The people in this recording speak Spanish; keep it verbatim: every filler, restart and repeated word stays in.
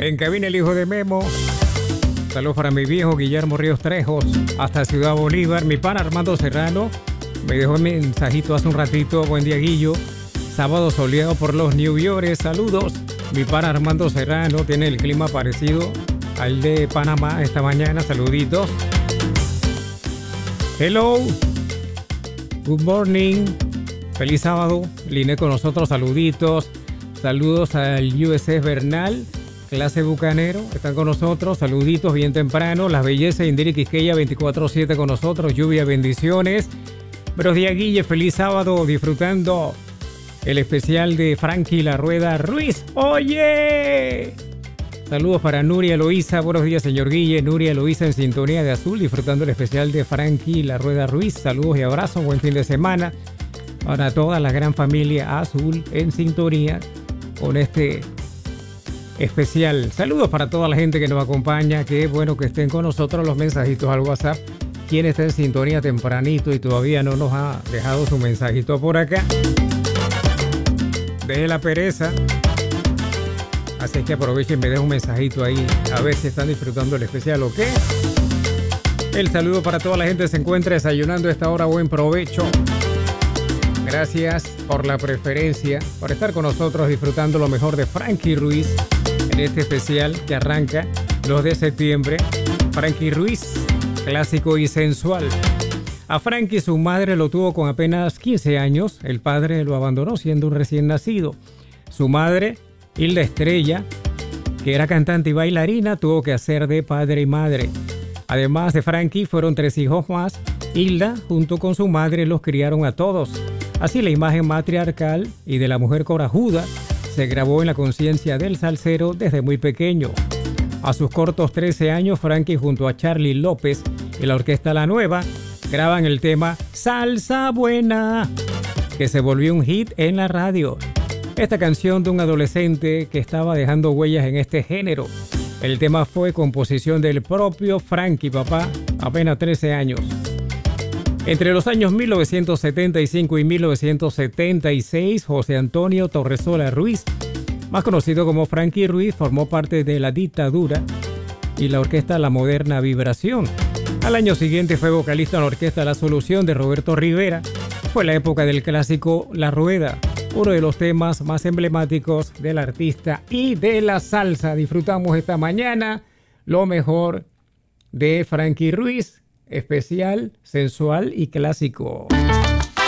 En cabina el hijo de Memo. Saludos para mi viejo Guillermo Ríos Trejos. Hasta Ciudad Bolívar. Mi pana Armando Serrano me dejó un mensajito hace un ratito. Buen día, Guillo. Sábado soleado por los New York. Saludos. Mi pana Armando Serrano tiene el clima parecido al de Panamá esta mañana. Saluditos. Hello. Good morning. Feliz sábado. Liné con nosotros. Saluditos. Saludos al U S S Bernal. Clase Bucanero. Están con nosotros. Saluditos bien temprano. Las bellezas Indira Quisqueya veinticuatro siete con nosotros. Lluvia, bendiciones. Buenos días, Guille. Feliz sábado. Disfrutando el especial de Frankie La Rueda Ruiz. ¡Oye! Saludos para Nuria Eloísa. Buenos días, señor Guille. Nuria Eloísa en sintonía de azul, disfrutando el especial de Frankie La Rueda Ruiz. Saludos y abrazos. Buen fin de semana para toda la gran familia azul en sintonía con este especial. Saludos para toda la gente que nos acompaña. Qué bueno que estén con nosotros. Los mensajitos al WhatsApp. Quien está en sintonía tempranito y todavía no nos ha dejado su mensajito por acá, deje la pereza. Así es que aprovechen, me dejen un mensajito ahí a ver si están disfrutando el especial o qué. El saludo para toda la gente que se encuentra desayunando a esta hora. Buen provecho. Gracias por la preferencia, por estar con nosotros disfrutando lo mejor de Frankie Ruiz en este especial que arranca dos de septiembre. Frankie Ruiz, clásico y sensual. A Frankie su madre lo tuvo con apenas quince años. El padre lo abandonó siendo un recién nacido. Su madre, Hilda Estrella, que era cantante y bailarina, tuvo que hacer de padre y madre. Además de Frankie, fueron tres hijos más. Hilda, junto con su madre, los criaron a todos. Así la imagen matriarcal y de la mujer corajuda se grabó en la conciencia del salsero desde muy pequeño. A sus cortos trece años, Frankie junto a Charly López y la orquesta La Nueva graban el tema Salsa Buena, que se volvió un hit en la radio. Esta canción de un adolescente que estaba dejando huellas en este género. El tema fue composición del propio Frankie, papá, apenas trece años. Entre los años mil novecientos setenta y cinco y mil novecientos setenta y seis, José Antonio Torresola Ruiz, más conocido como Frankie Ruiz, formó parte de La Dictadura y la orquesta La Moderna Vibración. Al año siguiente fue vocalista en la orquesta La Solución de Roberto Rivera. Fue la época del clásico La Rueda, uno de los temas más emblemáticos del artista y de la salsa. Disfrutamos esta mañana lo mejor de Frankie Ruiz, especial, sensual y clásico.